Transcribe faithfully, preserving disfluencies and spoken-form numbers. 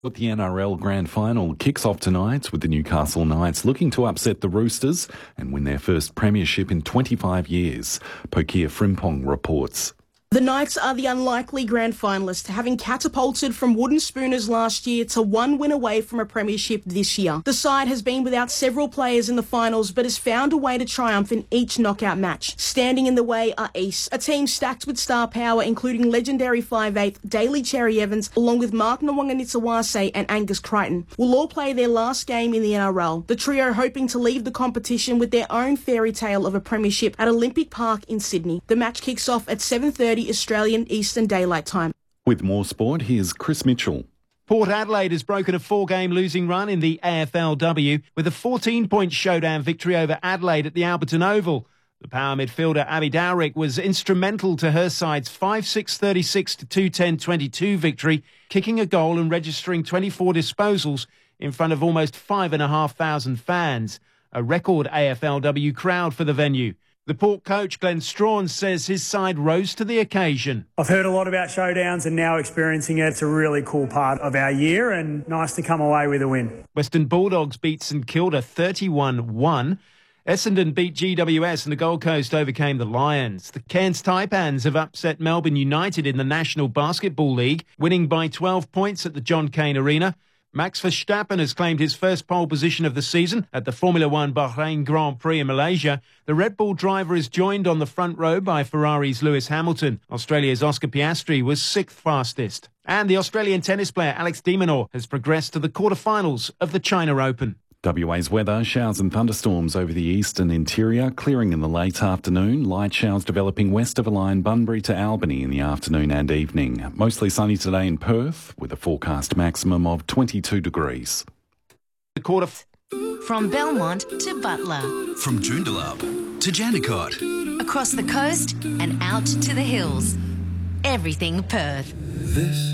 But the N R L Grand Final kicks off tonight with the Newcastle Knights looking to upset the Roosters and win their first premiership in twenty-five years. Pokia Frimpong reports. The Knights are the unlikely grand finalists, having catapulted from wooden spooners last year to one win away from a premiership this year. The side has been without several players in the finals, but has found a way to triumph in each knockout match. Standing in the way are East, a team stacked with star power, including legendary five eighth Daly Cherry Evans, along with Mark Nwanganitsawase and Angus Crichton, will all play their last game in the N R L. The trio hoping to leave the competition with their own fairy tale of a premiership at Olympic Park in Sydney. The match kicks off at seven thirty Australian Eastern Daylight Time. With more sport, here's Chris Mitchell. Port Adelaide has broken a four-game losing run in the A F L W with a fourteen-point showdown victory over Adelaide at the Alberton Oval. The power midfielder Abby Dowrick was instrumental to her side's five six thirty-six to two ten twenty-two victory, kicking a goal and registering twenty-four disposals in front of almost five and a half thousand fans. A record A F L W crowd for the venue. The Port coach, Glenn Strawn, says his side rose to the occasion. I've heard a lot about showdowns and now experiencing it. It's a really cool part of our year and nice to come away with a win. Western Bulldogs beat St Kilda thirty-one one. Essendon beat G W S and the Gold Coast overcame the Lions. The Cairns Taipans have upset Melbourne United in the National Basketball League, winning by twelve points at the John Cain Arena. Max Verstappen has claimed his first pole position of the season at the Formula One Bahrain Grand Prix in Malaysia. The Red Bull driver is joined on the front row by Ferrari's Lewis Hamilton. Australia's Oscar Piastri was sixth fastest. And the Australian tennis player Alex de Minaur has progressed to the quarterfinals of the China Open. W A's weather, showers and thunderstorms over the eastern interior, clearing in the late afternoon, light showers developing west of a line Bunbury to Albany in the afternoon and evening. Mostly sunny today in Perth, with a forecast maximum of twenty-two degrees. The quarter From Belmont to Butler. From Joondalup to Jandakot. Across the coast and out to the hills. Everything Perth. This